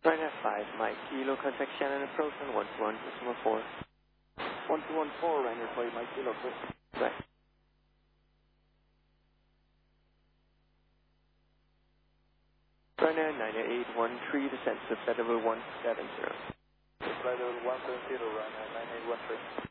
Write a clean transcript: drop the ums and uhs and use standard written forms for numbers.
Ryanair 5, Mike Kilo, contact Shannon approach on 121, decimal 4. 1214, Ryanair 5, Mike Kilo, Right. Ryanair 9813, descent to flight level 170. Flight level 170, Ryanair 9813.